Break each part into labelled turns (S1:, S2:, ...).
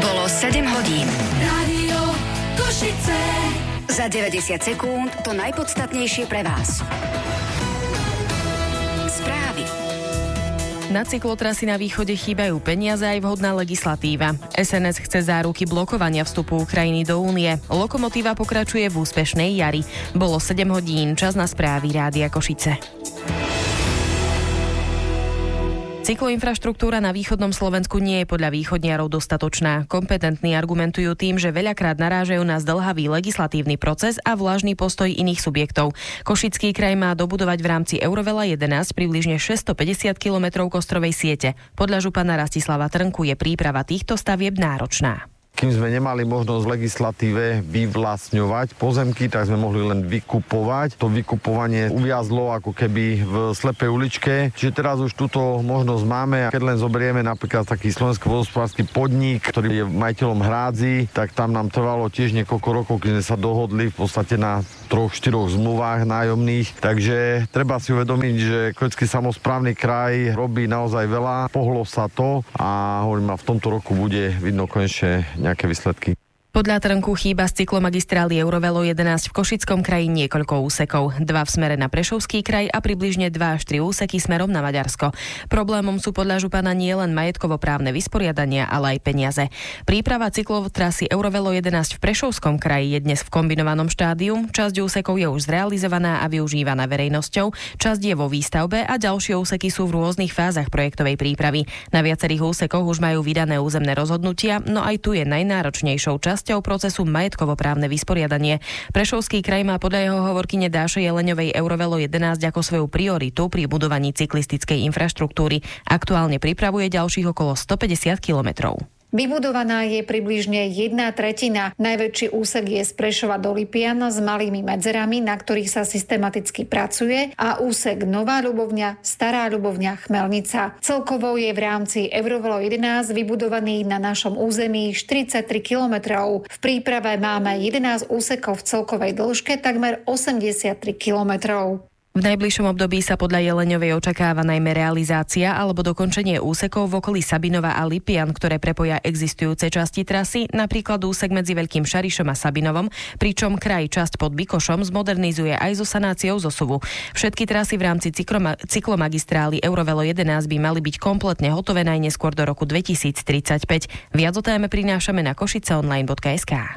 S1: Bolo 7 hodín.
S2: Rádio Košice.
S1: Za 90 sekúnd to najpodstatnejšie pre vás. Správy.
S3: Na cyklotrasy na východe chýbajú peniaze aj vhodná legislatíva. SNS chce záruky blokovania vstupu Ukrajiny do únie. Lokomotíva pokračuje v úspešnej jari. Bolo 7 hodín, čas na správy Rádia Košice. Cykloinfraštruktúra na východnom Slovensku nie je podľa východniarov dostatočná. Kompetentní argumentujú tým, že veľakrát narážajú na zdĺhavý legislatívny proces a vlažný postoj iných subjektov. Košický kraj má dobudovať v rámci Eurovela 11 približne 650 km kostrovej siete. Podľa župana Rastislava Trnku je príprava týchto stavieb náročná.
S4: Kým sme nemali možnosť v legislatíve vyvlastňovať pozemky, tak sme mohli len vykupovať. To vykupovanie uviazlo ako keby v slepej uličke. Čiže teraz už túto možnosť máme. Keď len zoberieme napríklad taký slovenský vodohospodársky podnik, ktorý je majiteľom hrádzi, tak tam nám trvalo tiež niekoľko rokov, keď sme sa dohodli v podstate na 3-4 zmluvách nájomných. Takže treba si uvedomiť, že Košický samosprávny kraj robí naozaj veľa. Pohlo sa to a hovorím, v tomto roku bude vidno konečne nejaké výsledky.
S3: Podľa Trnku chýba z cyklomagistrály Eurovelo 11 v Košickom kraji niekoľko úsekov. 2 v smere na Prešovský kraj a približne 2 až 3 úseky smerom na Maďarsko. Problémom sú podľa župana nie len majetkovo-právne vysporiadania, ale aj peniaze. Príprava cyklotrasy Eurovelo 11 v Prešovskom kraji je dnes v kombinovanom štádiu. Časť úsekov je už zrealizovaná a využívaná verejnosťou, časť je vo výstavbe a ďalšie úseky sú v rôznych fázach projektovej prípravy. Na viacerých úsekoch už majú vydané územné rozhodnutia, no aj tu je najnáročnejšou časťou procesu majetkovo-právne vysporiadanie. Prešovský kraj má podľa jeho hovorkyne Dáše Jeleňovej Eurovelo 11 ako svoju prioritu pri budovaní cyklistickej infraštruktúry. Aktuálne pripravuje ďalších okolo 150 kilometrov.
S5: Vybudovaná je približne 1/3. Najväčší úsek je z Prešova do Lipian s malými medzerami, na ktorých sa systematicky pracuje, a úsek Nová Ľubovňa, Stará Ľubovňa, Chmelnica. Celkovo je v rámci Eurovelo 11 vybudovaný na našom území 43 kilometrov. V príprave máme 11 úsekov v celkovej dĺžke takmer 83 kilometrov.
S3: V najbližšom období sa podľa Jeleňovej očakáva najmä realizácia alebo dokončenie úsekov v okolí Sabinova a Lipian, ktoré prepoja existujúce časti trasy, napríklad úsek medzi Veľkým Šarišom a Sabinovom, pričom kraj časť pod Bikošom zmodernizuje aj so sanáciou zosuvu. Všetky trasy v rámci cyklomagistrály Eurovelo 11 by mali byť kompletne hotové najneskôr do roku 2035. Viac o téme prinášame na košiceonline.sk.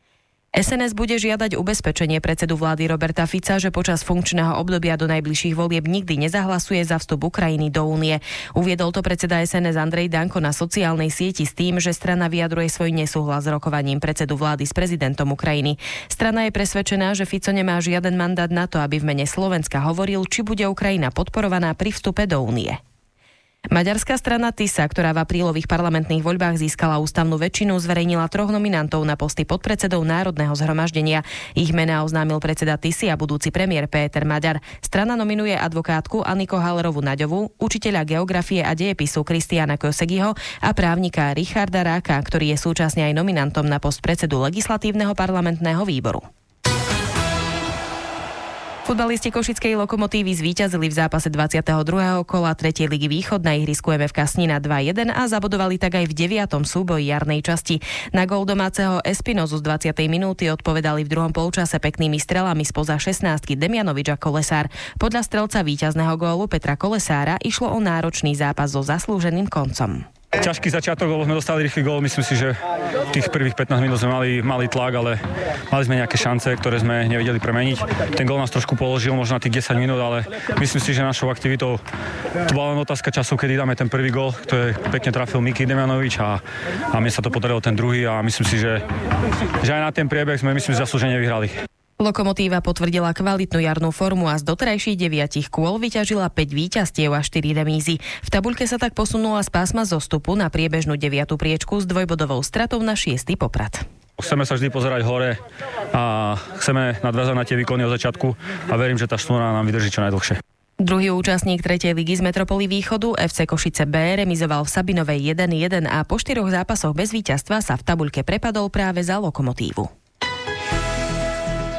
S3: SNS bude žiadať ubezpečenie predsedu vlády Roberta Fica, že počas funkčného obdobia do najbližších volieb nikdy nezahlasuje za vstup Ukrajiny do únie. Uviedol to predseda SNS Andrej Danko na sociálnej sieti s tým, že strana vyjadruje svoj nesúhlas s rokovaním predsedu vlády s prezidentom Ukrajiny. Strana je presvedčená, že Fico nemá žiaden mandát na to, aby v mene Slovenska hovoril, či bude Ukrajina podporovaná pri vstupe do únie. Maďarská strana TISA, ktorá v aprílových parlamentných voľbách získala ústavnú väčšinu, zverejnila 3 nominantov na posty podpredsedov Národného zhromaždenia. Ich mená oznámil predseda TISY a budúci premiér Péter Maďar. Strana nominuje advokátku Aniko Hallerovú Naďovú, učiteľa geografie a dejepisu Kristiána Kosegiho a právnika Richarda Ráka, ktorý je súčasne aj nominantom na post predsedu legislatívneho parlamentného výboru. Futbalisti Košickej Lokomotívy zvíťazili v zápase 22. kola 3. ligy Východ na ihrisku MF Kasnina 2-1 a zabodovali tak aj v 9. súboji jarnej časti. Na gól domáceho Espinozu z 20. minúty odpovedali v druhom polčase peknými strelami spoza 16-ky Demianovič a Kolesár. Podľa strelca víťazného gólu Petra Kolesára išlo o náročný zápas so zaslúženým koncom.
S6: Ťažký začiatok, lebo sme dostali rýchly gól. Myslím si, že tých prvých 15 minút sme mali tlak, ale mali sme nejaké šance, ktoré sme nevedeli premeniť. Ten gól nás trošku položil, možno na tých 10 minút, ale myslím si, že našou aktivitou to bola len otázka času, kedy dáme ten prvý gól, ktorý pekne trafil Miki Demianovič a mne sa to podarilo ten druhý a myslím si, že aj na ten priebeh sme zaslúžene vyhrali.
S3: Lokomotíva potvrdila kvalitnú jarnú formu a z doterajších 9 kôl vyťažila 5 víťazstiev a 4 remízy. V tabuľke sa tak posunula z pásma zostupu na priebežnú 9. priečku s dvojbodovou stratou na 6. Poprad.
S6: Chceme sa vždy pozerať hore a chceme nadviazať na tie výkony od začiatku a verím, že tá šnúra nám vydrží čo najdlhšie.
S3: Druhý účastník 3. ligy z Metropoly Východu, FC Košice B, remizoval v Sabinovej 1-1 a po 4 zápasoch bez víťazstva sa v tabuľke prepadol práve za Lokomotívu.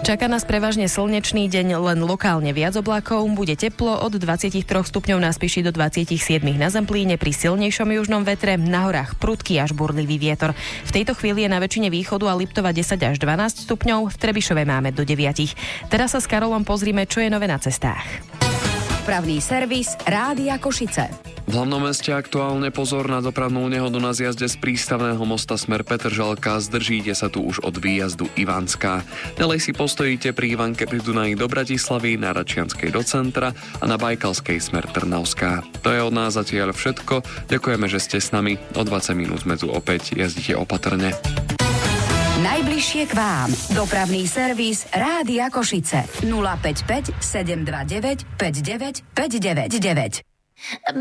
S3: Čaká nás prevažne slnečný deň, len lokálne viac oblákov, bude teplo od 23 stupňov na Spiši do 27 na Zemplíne pri silnejšom južnom vetre, na horách prudký až burlivý vietor. V tejto chvíli je na väčšine východu a Liptova 10 až 12 stupňov, v Trebišove máme do 9. Teraz sa s Karolom pozrime, čo je nové na cestách.
S1: Dopravný servis Rádia Košice.
S7: V hlavnom meste aktuálne pozor na dopravnú nehodu na zjazde z prístavného mosta smer Petržalka. Zdržíte sa tu už od výjazdu Ivanská. Ďalej si postojíte pri Ivanke pri Dunaji do Bratislavy, na Račianskej do centra a na Bajkalskej smer Trnavská. To je od nás zatiaľ všetko. Ďakujeme, že ste s nami. O 20 minút sme tu opäť. Jazdite opatrne.
S1: Najbližšie k vám. Dopravný servis Rádia Košice. 055 729 59 599.